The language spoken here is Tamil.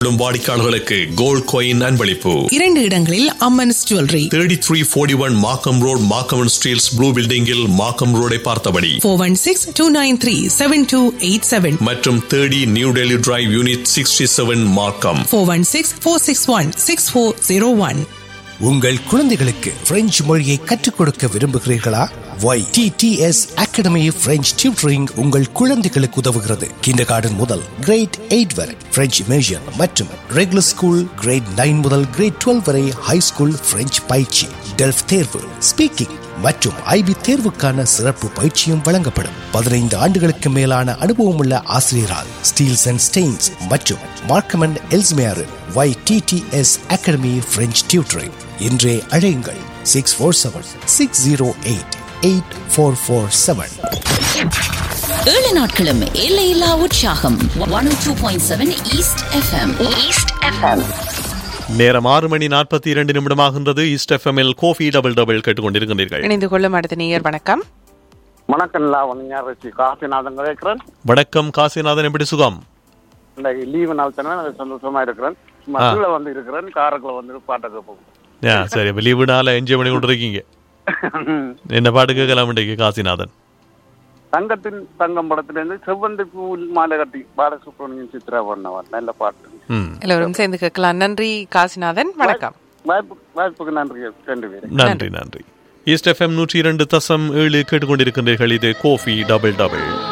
வாடிக்கையாளர்களுக்கு கோல்ட் காயின் அன்பளிப்பு 2 இடங்களில் அம்மன்ஸ் ஜுவல்லரி 3341 மார்க்கம் ரோட் மார்க்கம் ஸ்டீல்ஸ் ப்ளூ பில்டிங்கில் மார்க்கம் ரோடை பார்த்தபடி 416-293-7287 மற்றும் 30 நியூ டெல்லி டிரைவ் யூனிட் 67 மார்க்கம் 416-461-6401. உங்கள் குழந்தைகளுக்கு பிரெஞ்சு மொழியை கற்றுக் கொடுக்க விரும்புகிறீர்களா? YTTS Academy French Tutoring உங்கள் குழந்தைகளுக்கு உதவுகிறது. கிண்டர்கார்டன் முதல் கிரேட் 8 வரை பிரெஞ்சு இமேஷியன் மற்றும் ரெகுலர் ஸ்கூல் கிரேட் 9 முதல் கிரேட் 12 வரை ஹை ஸ்கூல் பிரெஞ்சு பயிற்சி, டெல்ஃப் தேர்வு, ஸ்பீக்கிங் மற்றும் IB தேர்வுக்கான சிறப்பு பயிற்சியும் வழங்கப்படும். 15 ஆண்டுகளுக்கு மேலான அனுபவமுள்ள ஆசிரியரால் ஸ்டீல்ஸ் அண்ட் ஸ்டெயின்ஸ் மற்றும் Markham and Ellesmere YTTS Academy French Tutoring. இன்றே அழையுங்கள் 647-608-8447. 7 நாட்களும் எல்லையில்லா உற்சாகம் 102.7 ஈஸ்ட் FM. நேரம் 6:42 ஈஸ்ட் எஃப்எம்எல் கோஃபி டபுள் டபுள் கேட்டுக்கொண்டிருக்கிறீர்கள். இணைந்து கொள்ளும் அடுத்த நேயர் வணக்கம். வணக்கம் காசிநாதன் கேட்கிறேன். வணக்கம் காசிநாதன், எப்படி சுகம்? லீவு நாள் தானே சந்தோஷமா இருக்கிறேன். வந்து இருக்கிறேன், காரக்குள்ள வந்து பாட்டை கேட்போம். சரி, லீவு நாள என்ஜாய் பண்ணி கொண்டு இருக்கீங்க. என்ன பாட்டு கேட்கலாம் காசிநாதன்? தங்கத்தின் தங்கம் படத்திலிருந்து செவ்வந்தி பூ மாலை கட்டி பாலசுப்ரமணியன் சித்ரா பண்ணவர் நல்ல பாட்டு. எல்லோரும் சேர்ந்து கேட்கலாம். நன்றி காசிநாதன், வணக்கம். வாய்ப்புக்கு நன்றி. நன்றி. ஈஸ்ட் எஃப்எம் 102.7 கேட்டுக்கொண்டிருக்கின்றீர்கள். இது கோஃபி டபுள் டபுள்.